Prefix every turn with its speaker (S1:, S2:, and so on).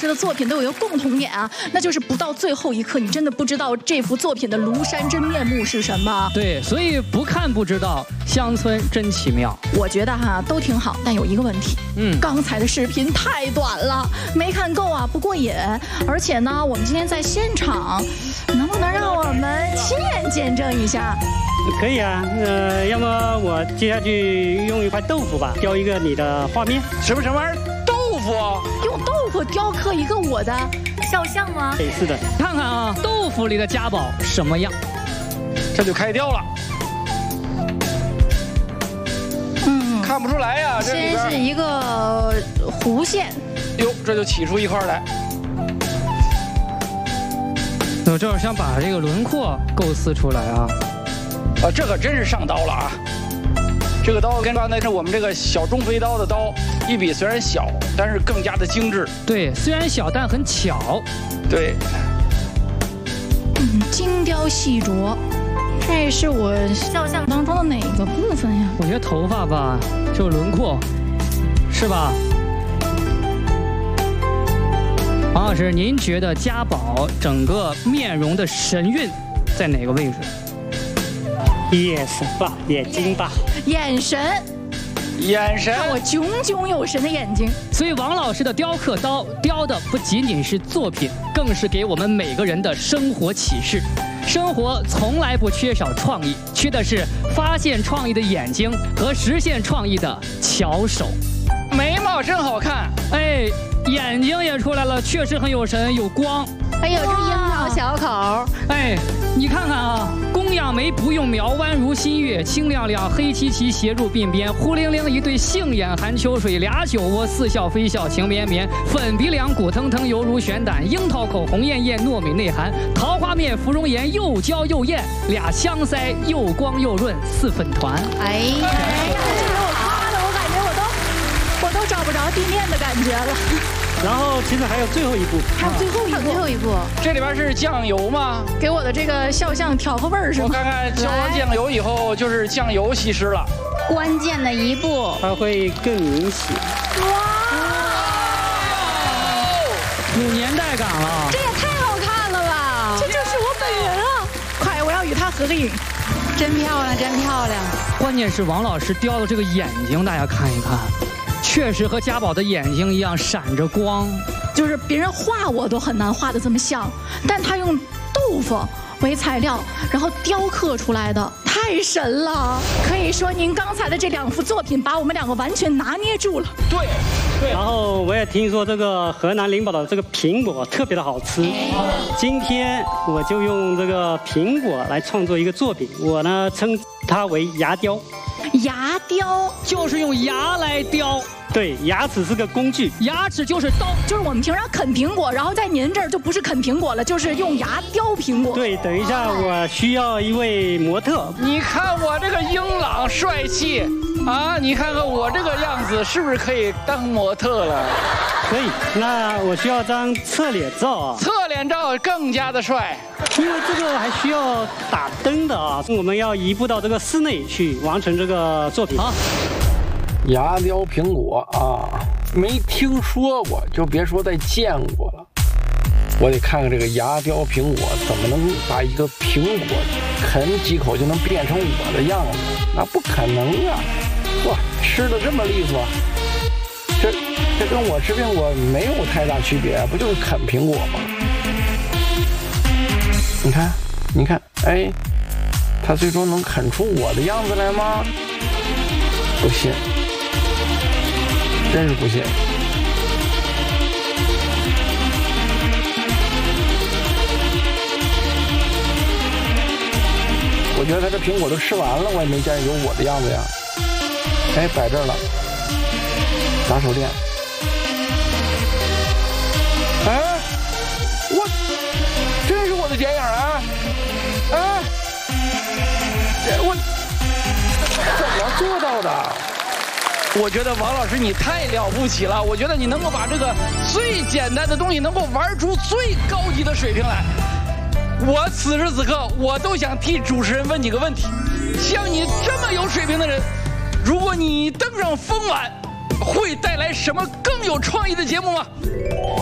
S1: 师的作品都有一个共同点啊，那就是不到最后一刻，你真的不知道这幅作品的庐山真面目是什么。
S2: 对，所以不看不知道，乡村真奇妙。
S1: 我觉得都挺好，但有一个问题，刚才的视频太短了，没看够啊，不过瘾。而且呢，我们今天在现场，能不能让我们亲眼见证一下？
S3: 可以啊，要么我接下去用一块豆腐吧，雕一个你的画面。
S4: 什么玩意儿？豆腐？
S1: 用豆腐雕刻一个我的肖像吗？
S3: 对，是的。
S2: 看看啊，豆腐里的家宝什么样？
S4: 这就开雕了。看不出来呀，这里边
S1: 先是一个弧线。
S4: 哟，这就起出一块来。
S2: 我这儿想把这个轮廓构思出来啊。
S4: 这可真是上刀了啊！这个刀跟刚才我们这个小中飞刀的刀一比，虽然小，但是更加的精致。
S2: 对，虽然小，但很巧。
S4: 对。
S1: 精雕细琢。这是我肖像当中的哪个部分呀？
S2: 我觉得头发吧，这个轮廓，是吧？王老师，您觉得家宝整个面容的神韵在哪个位置？
S3: 眼神吧，眼睛吧，
S1: 眼神，看我炯炯有神的眼睛。
S2: 所以王老师的雕刻刀雕的不仅仅是作品，更是给我们每个人的生活启示。生活从来不缺少创意，缺的是发现创意的眼睛和实现创意的巧手。
S4: 眉毛真好看，
S2: 哎，眼睛也出来了，确实很有神，有光。
S1: 哎呦，这樱桃小口，
S2: 哎，你看看啊，公羊眉不用描，弯如新月，清亮亮，黑漆漆，斜入鬓边，忽灵灵一对杏眼含秋水，俩酒窝似笑非笑情绵绵，粉鼻梁骨腾腾犹如悬胆，樱桃口红艳艳糯米内含，桃花面芙蓉颜又娇又艳，俩香腮又光又润似粉团。
S1: 哎呀，这给我夸的，我感觉我都找不着地面的感觉了。
S3: 然后其实还有最后一步，
S1: 还有最后一步，
S4: 这里边是酱油吗？
S1: 给我的这个肖像调个味儿是吗？
S4: 我看看浇完酱油以后，就是酱油稀释了。
S1: 关键的一步，
S3: 它会更明显。
S1: 哇，
S2: 有年代感了，
S1: 这也太好看了吧！这就是我本人啊！快，我要与他合个影。真漂亮，真漂亮。
S2: 关键是王老师雕的这个眼睛，大家看一看。确实和家宝的眼睛一样闪着光，
S1: 就是别人画我都很难画得这么像，但他用豆腐为材料，然后雕刻出来的，太神了！可以说您刚才的这两幅作品把我们两个完全拿捏住了。
S4: 对。
S3: 然后我也听说这个河南灵宝的这个苹果特别的好吃，今天我就用这个苹果来创作一个作品，我呢称它为牙雕。
S1: 牙雕
S2: 就是用牙来雕。
S3: 对，牙齿是个工具，
S2: 牙齿就是刀，
S1: 就是我们平常啃苹果，然后在您这儿就不是啃苹果了，就是用牙雕苹果。
S3: 对，等一下我需要一位模特。
S4: 你看我这个英朗帅气啊，你看看我这个样子是不是可以当模特了？
S3: 可以，那我需要张侧脸照啊。
S4: 侧脸照更加的帅，
S3: 因为这个还需要打灯的啊，我们要移步到这个室内去完成这个作品。
S2: 好。
S5: 牙雕苹果啊，没听说过，就别说再见过了。我得看看这个牙雕苹果怎么能把一个苹果啃几口就能变成我的样子，那不可能啊！哇，吃的这么利索，这跟我吃苹果没有太大区别，不就是啃苹果吗？你看，哎，它最终能啃出我的样子来吗？不信。真是不信！我觉得他这苹果都吃完了，我也没见有我的样子呀。哎，摆这儿了，打手电。哎，真是我的剪影啊！哎，我怎么做到的？
S4: 我觉得王老师你太了不起了，我觉得你能够把这个最简单的东西能够玩出最高级的水平来。我此时此刻我都想替主持人问你个问题，像你这么有水平的人，如果你登上风晚，会带来什么更有创意的节目吗？